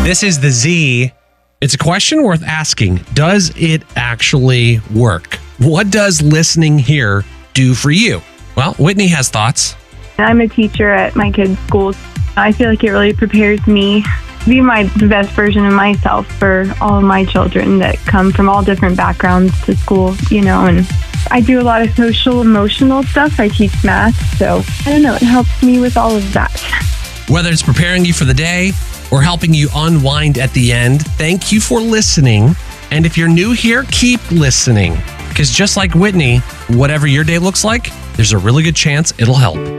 This is the Z. It's a question worth asking. Does it actually work? What does listening here do for you? Well, Whitney has thoughts. I'm a teacher at my kids' school. I feel like it really prepares me to be the best version of myself for all of my children that come from all different backgrounds to school, and I do a lot of social, emotional stuff. I teach math, so I don't know, it helps me with all of that. Whether it's preparing you for the day or helping you unwind at the end, thank you for listening. And if you're new here, keep listening. Because just like Whitney, whatever your day looks like, there's a really good chance it'll help.